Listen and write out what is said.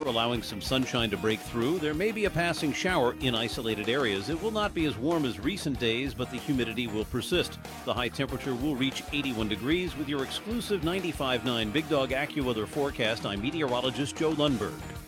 allowing some sunshine to break through. There may be a passing shower in isolated areas. It will not be as warm as recent days, but the humidity will persist. The high temperature will reach 81 degrees with your exclusive 95.9 Big Dog AccuWeather forecast. I'm meteorologist Joe Lundberg.